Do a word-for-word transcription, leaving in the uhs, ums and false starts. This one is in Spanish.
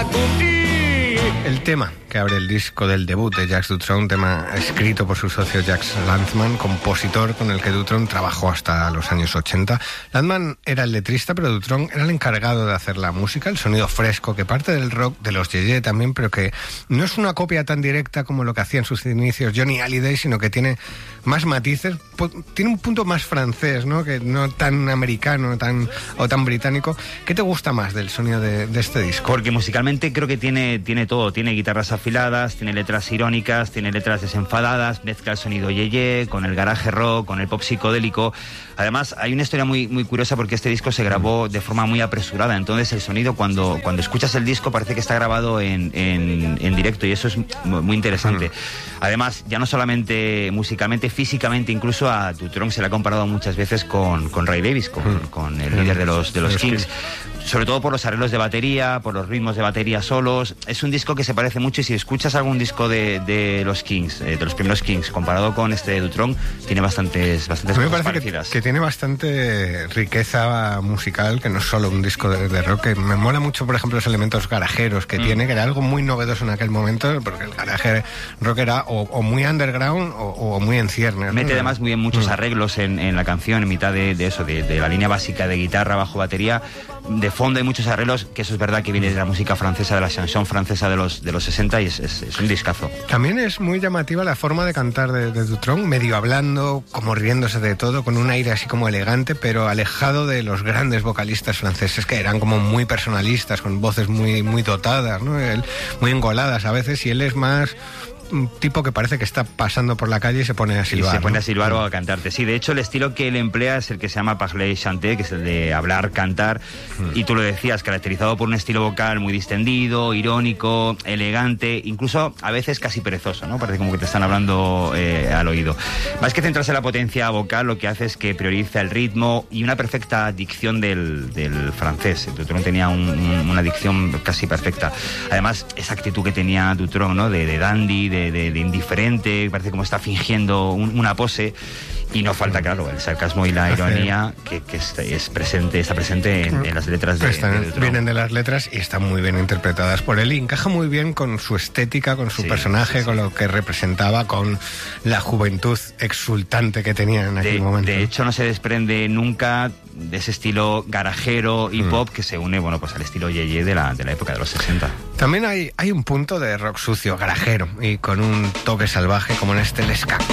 El tema que abre el disco del debut de Jacques Dutronc, un tema escrito por su socio Jacques Lanzmann, compositor con el que Dutronc trabajó hasta los años ochenta. Lanzmann era el letrista, pero Dutronc era el encargado de hacer la música, el sonido fresco que parte del rock de los Yeye también, pero que no es una copia tan directa como lo que hacía en sus inicios Johnny Hallyday, sino que tiene más matices, tiene un punto más francés, ¿no? Que no tan americano tan, o tan británico. ¿Qué te gusta más del sonido de, de este disco? Porque musicalmente creo que tiene, tiene todo, tiene guitarras afiladas, tiene letras irónicas, tiene letras desenfadadas, mezcla el sonido yeye con el garaje rock, con el pop psicodélico. Además, hay una historia muy, muy curiosa porque este disco se grabó de forma muy apresurada, entonces el sonido cuando, cuando escuchas el disco parece que está grabado en, en, en directo y eso es muy interesante. Además, ya no solamente musicalmente, físicamente, incluso a Dutronc se le ha comparado muchas veces con, con Ray Davies, con, con el líder de los, de los Kings. Sobre todo por los arreglos de batería, por los ritmos de batería solos. Es un disco que se parece mucho y si escuchas algún disco de, de los Kings, eh, de los primeros Kings, comparado con este de Dutronc, tiene bastantes, bastantes cosas parecidas. Que, que tiene bastante riqueza musical, que no es solo un disco de, de rock. Que me mola mucho, por ejemplo, los elementos garajeros que mm. tiene, que era algo muy novedoso en aquel momento, porque el garaje rock era o, o muy underground o, o muy en ciernes. Mete ¿no? además muy bien muchos mm. arreglos en, en la canción, en mitad de, de eso, de, de la línea básica de guitarra, bajo, batería. De fondo hay muchos arreglos, que eso es verdad que viene de la música francesa, de la chanson francesa de los, de los sesenta y es, es, es un discazo. También es muy llamativa la forma de cantar de, de Dutronc, medio hablando, como riéndose de todo, con un aire así como elegante, pero alejado de los grandes vocalistas franceses que eran como muy personalistas, con voces muy, muy dotadas, ¿no? Él, muy engoladas a veces, y él es más un tipo que parece que está pasando por la calle y se pone a silbar. Y se pone ¿no? a silbar o a cantarte. Sí, de hecho el estilo que él emplea es el que se llama parler chanter, que es el de hablar, cantar, mm. y tú lo decías, caracterizado por un estilo vocal muy distendido, irónico, elegante, incluso a veces casi perezoso, ¿no? Parece como que te están hablando eh, al oído. Más que centrarse en la potencia vocal, lo que hace es que prioriza el ritmo y una perfecta dicción del, del francés. Dutronc tenía un, un, una dicción casi perfecta. Además, esa actitud que tenía Dutronc, ¿no? De, de dandy, de De, de indiferente, parece como está fingiendo un, una pose, y no falta, claro, el sarcasmo y la ironía que, que es, es presente, está presente en, en las letras de, están, de Dutronc. Vienen de las letras y están muy bien interpretadas por él y encaja muy bien con su estética, con su sí, personaje, sí, sí. con lo que representaba, con la juventud exultante que tenía en aquel de, momento. De hecho, no se desprende nunca de ese estilo garajero y mm. pop que se une, bueno, pues al estilo yeye de la, de la época de los sesenta. También hay, hay un punto de rock sucio, garajero, y con un toque salvaje como en este Les Cactus.